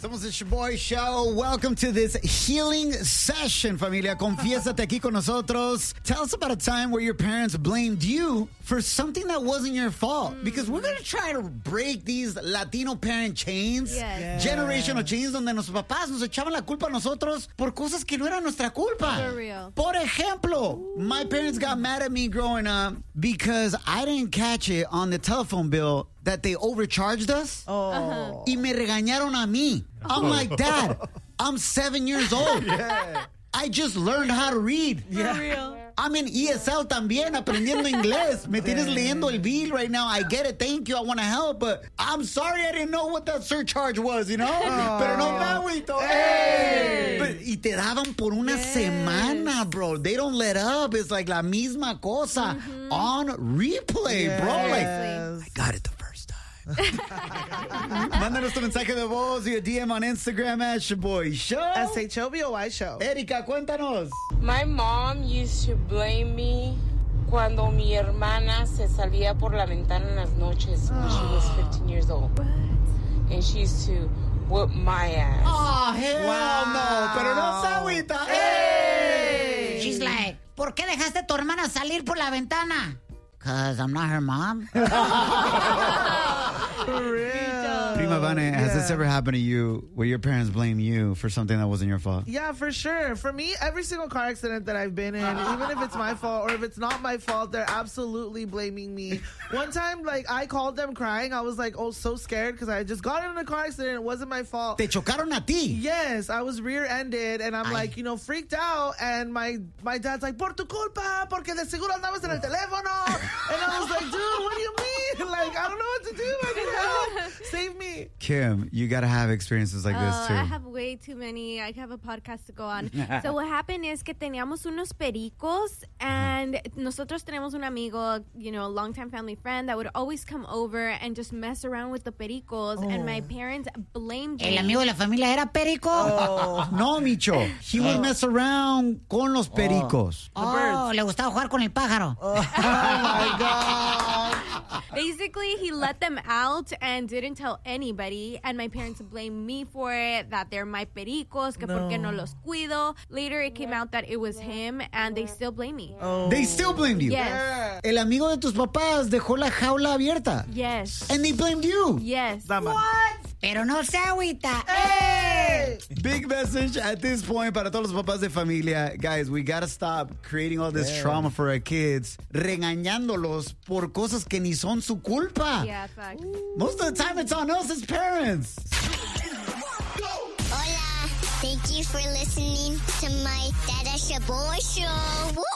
Somos el Shaboy Show. Welcome to this healing session, familia. Confiésate aquí con nosotros. Tell us about a time where your parents blamed you for something that wasn't your fault. Because we're going to try to break these Latino parent chains, generational chains, donde nuestros papás nos echaban la culpa a nosotros por cosas que no eran nuestra culpa. For real. Por ejemplo, my parents got mad at me growing up because I didn't catch it on the telephone bill that they overcharged us. Y me regañaron a mí. I'm like, Dad, I'm 7 years old. I just learned how to read. For real. I'm in ESL también, aprendiendo inglés. Me tienes leyendo el bill right now. I get it. Thank you. I want to help. But I'm sorry I didn't know what that surcharge was, you know? Pero no me agüito. Hey. Y te daban por una semana, bro. They don't let up. It's like la misma cosa on replay, bro. Like, I got it the first time. Mándanos tu mensaje de voz y a DM on Instagram at Shaboy Show. SHOBOY Show. Erika, cuéntanos. My mom used to blame me cuando mi hermana se salía por la ventana en las noches when she was 15 years old. What? And she used to whoop my ass. Oh, hell no. Pero no se agüita. Hey. She's like, ¿por qué dejaste a tu hermana salir por la ventana? Because I'm not her mom. For real. Prima Vane, has this ever happened to you where your parents blame you for something that wasn't your fault? Yeah, for sure. For me, every single car accident that I've been in, even if it's my fault or if it's not my fault, they're absolutely blaming me. One time, like, I called them crying. I was like, so scared because I just got in a car accident. It wasn't my fault. Te chocaron a ti. Yes, I was rear-ended, and I'm like, freaked out, and my dad's like, por tu culpa, porque de seguro andabas en el teléfono. And I was like, dude, what do you mean? Like, I don't know what to do. I need help. Save me. Kim, you got to have experiences like this too. I have way too many. I have a podcast to go on. So what happened is que teníamos unos pericos, and nosotros tenemos un amigo, a longtime family friend that would always come over and just mess around with the pericos, and my parents blamed me. ¿El amigo de la familia era perico? No, Micho. He would mess around con los pericos. Le gustaba jugar con el pájaro. Oh my God. Basically, he let them out and didn't tell anybody, and my parents blamed me for it, that they're my pericos, que porque no los cuido. Later, it came out that it was him, and they still blame me. They still blamed you. Yes. El amigo de tus papás dejó la jaula abierta. Yes. And they blamed you. Yes. What? Pero no se agüita. Hey! Big message at this point para todos los papás de familia. Guys, we gotta stop creating all this trauma for our kids, regañándolos por cosas que ni son su culpa. Yeah, facts. Most of the time, it's on us as parents. Hola, thank you for listening to my Dada Shaboy Show.